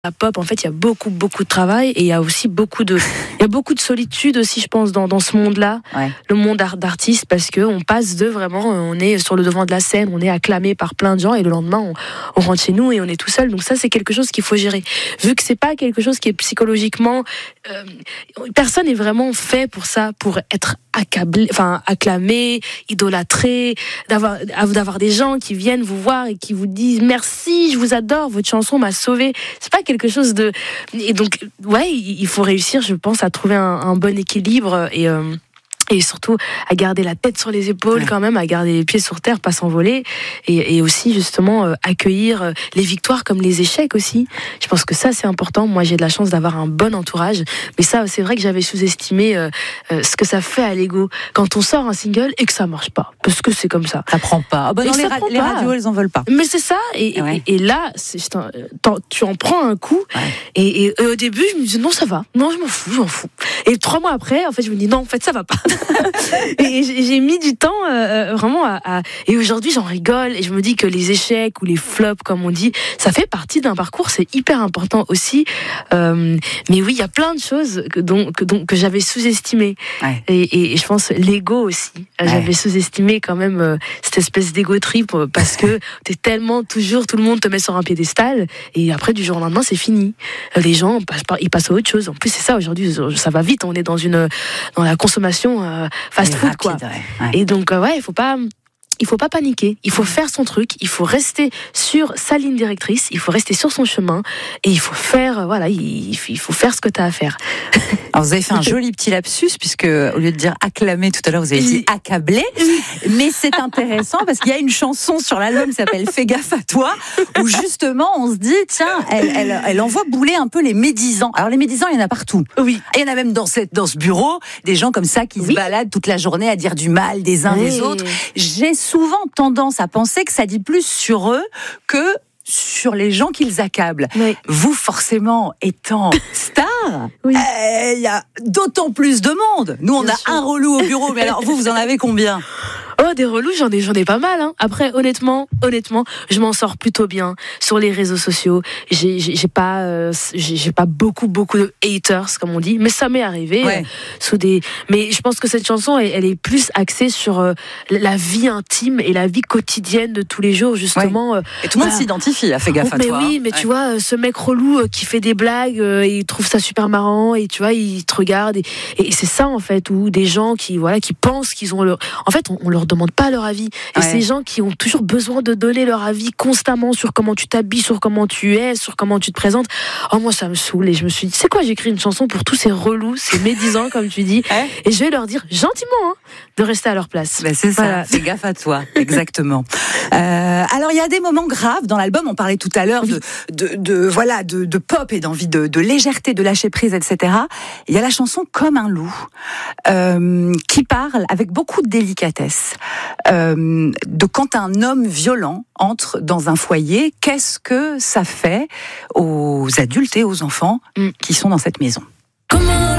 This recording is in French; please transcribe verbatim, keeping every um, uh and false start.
La pop, en fait, il y a beaucoup, beaucoup de travail et il y a aussi beaucoup de, il y a beaucoup de solitude aussi, je pense, dans, dans ce monde-là, ouais. le monde d'artistes, parce que on passe de vraiment, on est sur le devant de la scène, on est acclamé par plein de gens et le lendemain, on, on rentre chez nous et on est tout seul. Donc ça, c'est quelque chose qu'il faut gérer. Vu que c'est pas quelque chose qui est psychologiquement, euh, personne n'est vraiment fait pour ça, pour être accablé, enfin acclamé, idolâtré, d'avoir, d'avoir des gens qui viennent vous voir et qui vous disent merci, je vous adore, votre chanson m'a sauvé. C'est pas quelque chose de, et donc ouais, il faut réussir, je pense, à trouver un, un bon équilibre et euh, et surtout à garder la tête sur les épaules, ouais. quand même, à garder les pieds sur terre, pas s'envoler, et, et aussi justement euh, accueillir euh, les victoires comme les échecs aussi. Je pense que ça c'est important. Moi j'ai de la chance d'avoir un bon entourage, mais ça c'est vrai que j'avais sous-estimé euh, euh, ce que ça fait à l'ego quand on sort un single et que ça marche pas, parce que c'est comme ça. Ça prend pas. Ah bah non, les, ra- les radios elles en veulent pas. Mais c'est ça, et, ouais. et, et là c'est, tu en prends un coup, ouais. et, et, et au début je me disais non ça va, non je m'en fous, je m'en fous. Et trois mois après en fait je me dis non en fait ça va pas. Et j'ai mis du temps euh, vraiment à, à... Et aujourd'hui j'en rigole et je me dis que les échecs ou les flops comme on dit, ça fait partie d'un parcours, c'est hyper important aussi, euh, mais oui il y a plein de choses que, dont, que, dont, que j'avais sous-estimées, ouais. et, et, et je pense l'ego aussi, ouais. j'avais sous-estimé quand même euh, cette espèce d'ego trip, parce que t'es tellement toujours, tout le monde te met sur un piédestal et après du jour au lendemain c'est fini, les gens passent par, ils passent à autre chose. En plus c'est ça aujourd'hui, ça va vite, on est dans une dans la consommation euh, fast food, quoi. Ouais, ouais. Et donc, euh, ouais, il faut pas. Il faut pas paniquer, il faut faire son truc, il faut rester sur sa ligne directrice, il faut rester sur son chemin et il faut faire, voilà, il faut faire ce que tu as à faire. Alors vous avez fait un joli petit lapsus puisque au lieu de dire acclamer tout à l'heure, vous avez dit accabler, mais c'est intéressant parce qu'il y a une chanson sur l'album qui s'appelle Fais gaffe à toi, où justement on se dit tiens, elle, elle, elle envoie bouler un peu les médisants. Alors les médisants, il y en a partout. Oui. Et il y en a même dans cette dans ce bureau des gens comme ça qui oui. se baladent toute la journée à dire du mal des uns oui. des autres. J'ai souvent tendance à penser que ça dit plus sur eux que sur les gens qu'ils accablent. Oui. Vous, forcément, étant star, il oui. euh, y a d'autant plus de monde. Nous, on Bien a sûr. un relou au bureau, mais alors vous, vous en avez combien ? Oh, des relous, j'en ai, j'en ai pas mal, hein. Après, honnêtement, honnêtement, je m'en sors plutôt bien sur les réseaux sociaux. J'ai, j'ai, j'ai pas, euh, j'ai, j'ai pas beaucoup, beaucoup de haters, comme on dit, mais ça m'est arrivé. Ouais. Euh, sous des, mais je pense que cette chanson, elle, elle est plus axée sur euh, la vie intime et la vie quotidienne de tous les jours, justement. Ouais. Euh, et tout le monde bah, s'identifie, a fait gaffe oh, à mais toi. Mais oui, mais ouais. tu vois, ce mec relou euh, qui fait des blagues, euh, il trouve ça super marrant, et tu vois, il te regarde, et, et c'est ça, en fait, où des gens qui, voilà, qui pensent qu'ils ont leur, en fait, on, on leur demande pas leur avis. Et ouais. ces gens qui ont toujours besoin de donner leur avis constamment sur comment tu t'habilles, sur comment tu es, sur comment tu te présentes. Oh, moi, ça me saoule. Et je me suis dit, c'est quoi, j'écris une chanson pour tous ces relous, ces médisants, comme tu dis. Ouais. Et je vais leur dire gentiment hein, de rester à leur place. Ben c'est voilà. ça. Fais gaffe à toi. Exactement. euh, alors, il y a des moments graves dans l'album. On parlait tout à l'heure oui. de, de, de, voilà, de, de pop et d'envie de, de légèreté, de lâcher prise, et cetera. Il y a la chanson Comme un loup, euh, qui parle avec beaucoup de délicatesse. Euh, de quand un homme violent entre dans un foyer, qu'est-ce que ça fait aux adultes et aux enfants mmh. qui sont dans cette maison ? Comment